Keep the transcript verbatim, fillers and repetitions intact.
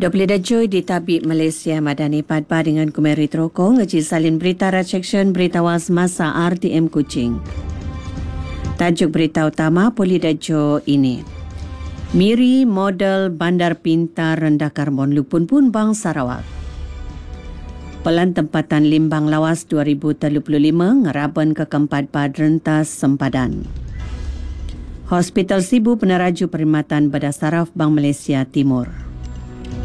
Dopli Dajoy di Tabik Malaysia Madani Padpa dengan Kumeri Trokong ngaji salin berita section berita was masa R T M Kuching. Tajuk berita utama Poli Dajo ini. Miri model bandar pintar rendah karbon lupun pun Bang Sarawak. Pelan tempatan Limbang Lawas dua ribu tiga puluh lima ngeraban ke keempat pad rentas sempadan. Hospital Sibu Peneraju Perkhidmatan Badasaraf Bank Malaysia Timur.